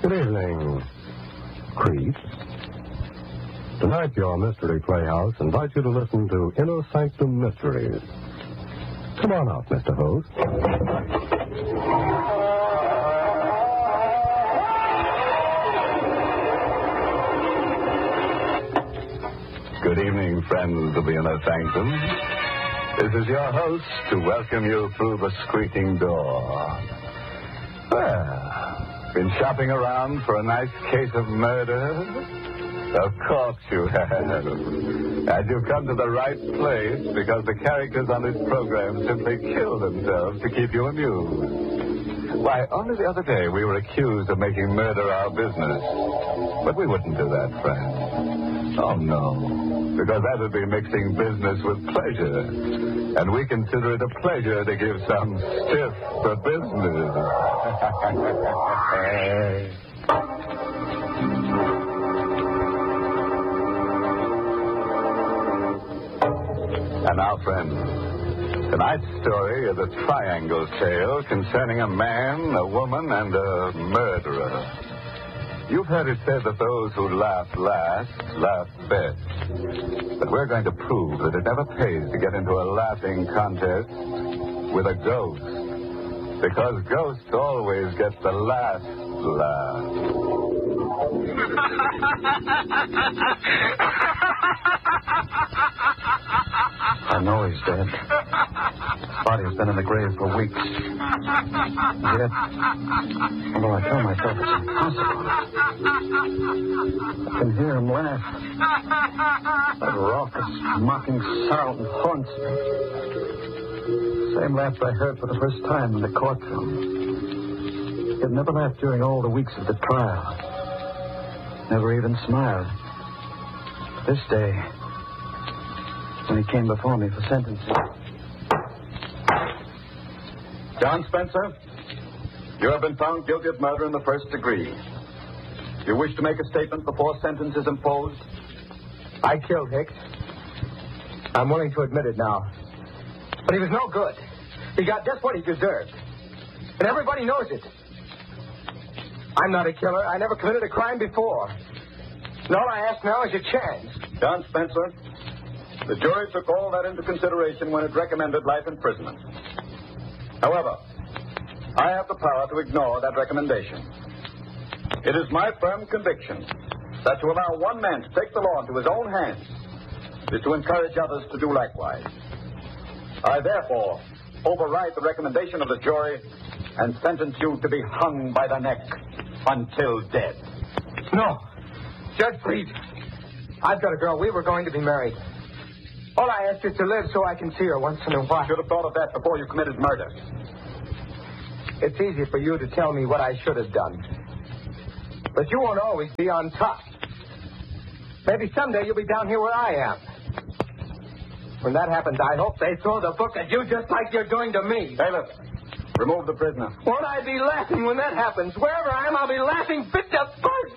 Good evening, Creep. Tonight, your Mystery Playhouse invites you to listen to Inner Sanctum Mysteries. Come on out, Mr. Host. Good evening, friends of the Inner Sanctum. This is your host to welcome you through the squeaking door. Well, been shopping around for a nice case of murder? Of course you have. And you've come to the right place because the characters on this program simply kill themselves to keep you amused. Why, only the other day we were accused of making murder our business. But we wouldn't do that, friend. Oh, no. Because that would be mixing business with pleasure. And we consider it a pleasure to give some stiff for business. And now, friends, tonight's story is a triangle tale concerning a man, a woman, and a murderer. You've heard it said that those who laugh last, laugh best. But we're going to prove that it never pays to get into a laughing contest with a ghost. Because ghosts always get the last laugh. I know he's dead. His body has been in the grave for weeks. Yet, although I tell myself it's impossible, I can hear him laugh. That raucous, mocking sound haunts me. Same laugh I heard for the first time in the courtroom. He had never laughed during all the weeks of the trial. Never even smiled. This day, when he came before me for sentencing. John Spencer, you have been found guilty of murder in the first degree. You wish to make a statement before sentence is imposed? I killed Hicks. I'm willing to admit it now. But he was no good. He got just what he deserved. And everybody knows it. I'm not a killer. I never committed a crime before. And all I ask now is a chance. John Spencer, the jury took all that into consideration when it recommended life imprisonment. However, I have the power to ignore that recommendation. It is my firm conviction that to allow one man to take the law into his own hands is to encourage others to do likewise. I therefore override the recommendation of the jury and sentence you to be hung by the neck until dead. No. Judge, please. I've got a girl. We were going to be married. All I ask is to live so I can see her once in a while. You should have thought of that before you committed murder. It's easy for you to tell me what I should have done. But you won't always be on top. Maybe someday you'll be down here where I am. When that happens, I hope they throw the book at you just like you're doing to me. Bailiff, remove the prisoner. Won't I be laughing when that happens? Wherever I am, I'll be laughing fit to burst.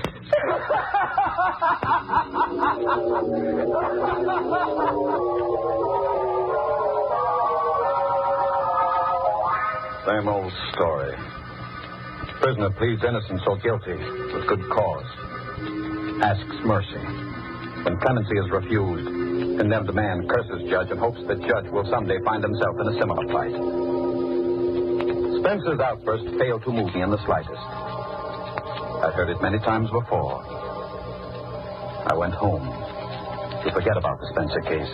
Same old story. Prisoner pleads innocence or guilty with good cause. Asks mercy. When clemency is refused, condemned man curses judge and hopes that judge will someday find himself in a similar plight. Spencer's outburst failed to move me in the slightest. I'd heard it many times before. I went home to forget about the Spencer case.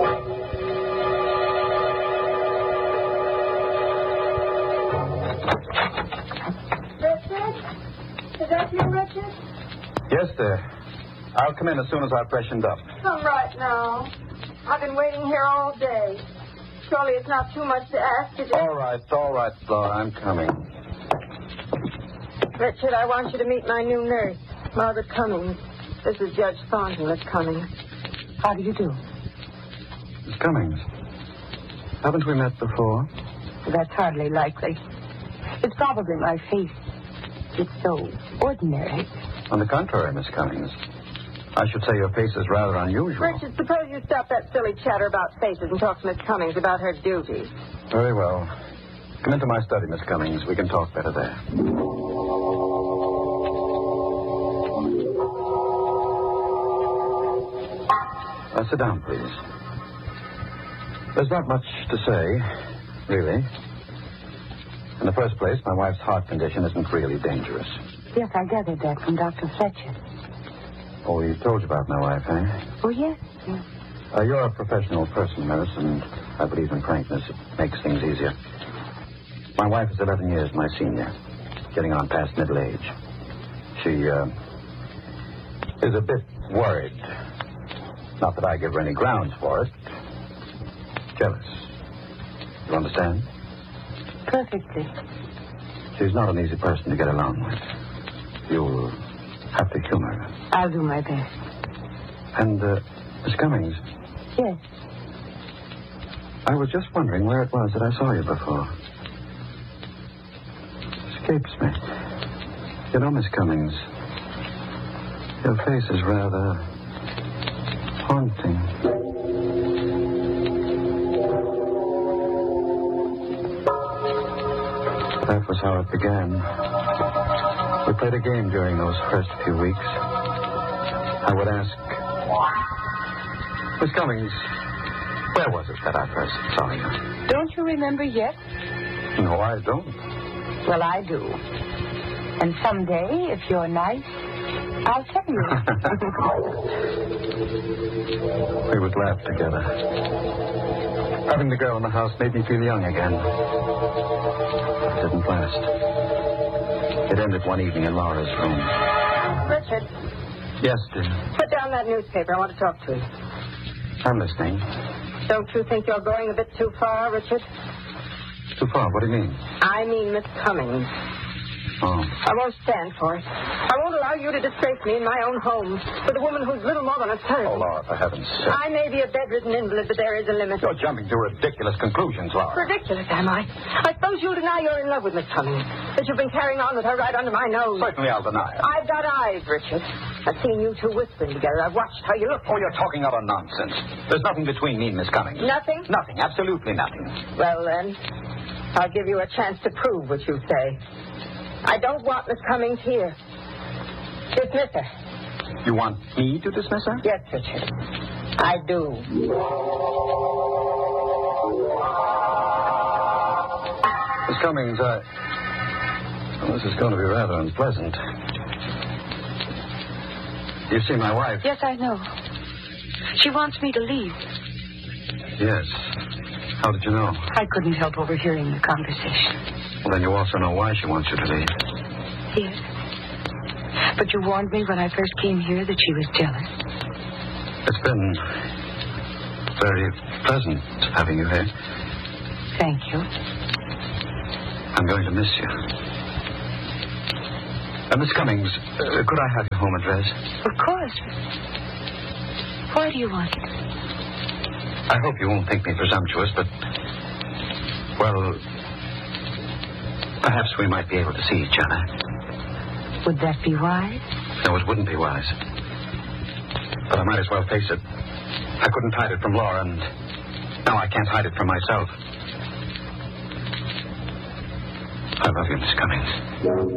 Richard? Is that you, Richard? Yes, sir. I'll come in as soon as I've freshened up. Come right now. I've been waiting here all day. Surely it's not too much to ask, is it? All right, Flora. I'm coming. Richard, I want you to meet my new nurse, Margaret Cummings. This is Judge Thornton that's coming. How do you do? Miss Cummings, haven't we met before? That's hardly likely. It's probably my face. It's so ordinary. On the contrary, Miss Cummings, I should say your face is rather unusual. Richard, suppose you stop that silly chatter about faces and talk to Miss Cummings about her duties. Very well. Come into my study, Miss Cummings. We can talk better there. Sit down, please. There's not much to say, really. In the first place, my wife's heart condition isn't really dangerous. Yes, I gathered that from Dr. Fletcher. Oh, he told you about my wife, eh? Oh, yes. You're a professional person, nurse, and I believe in frankness. It makes things easier. My wife is 11 years my senior, getting on past middle age. She, is a bit worried. Not that I give her any grounds for it. Jealous. You understand? Perfectly. She's not an easy person to get along with. You'll have to humor her. I'll do my best. And, Miss Cummings. Yes. I was just wondering where it was that I saw you before. Escapes me. You know, Miss Cummings, your face is rather haunting. That was how it began. We played a game during those first few weeks. I would ask, Miss Cummings, where was it that I first saw you? Don't you remember yet? No, I don't. Well, I do. And someday, if you're nice, I'll tell you. We would laugh together. Having the girl in the house made me feel young again. But it didn't last. It ended one evening in Laura's room. Richard, Yes, dear. put down that newspaper. I want to talk to you. I'm listening. Don't you think you're going a bit too far, Richard? Too far? What do you mean? I mean Miss Cummings. Oh. I won't stand for it. I won't allow you to disgrace me in my own home with a woman who's little more than a servant. Oh, Laura, for heaven's sake. I may be a bedridden invalid, but there is a limit. You're jumping to ridiculous conclusions, Laura. Ridiculous, am I? I suppose you'll deny you're in love with Miss Cummings, that you've been carrying on with her right under my nose. Certainly I'll deny it. I've got eyes, Richard. I've seen you two whispering together. I've watched how you look. Oh, you're talking utter nonsense. There's nothing between me and Miss Cummings. Nothing? Nothing. Absolutely nothing. Well, then, I'll give you a chance to prove what you say. I don't want Miss Cummings here. Dismiss her. You want me to dismiss her? Yes, Richard. I do. Miss Cummings, well, this is going to be rather unpleasant. You see my wife? Yes, I know. She wants me to leave. Yes. How did you know? I couldn't help overhearing the conversation. Well, then you also know why she wants you to leave. Yes. But you warned me when I first came here that she was jealous. It's been very pleasant having you here. Thank you. I'm going to miss you. Miss Cummings, could I have your home address? Of course. Why do you want it? I hope you won't think me presumptuous, but, well, perhaps we might be able to see each other. Would that be wise? No, it wouldn't be wise. But I might as well face it. I couldn't hide it from Laura, and now I can't hide it from myself. I love you, Miss Cummings.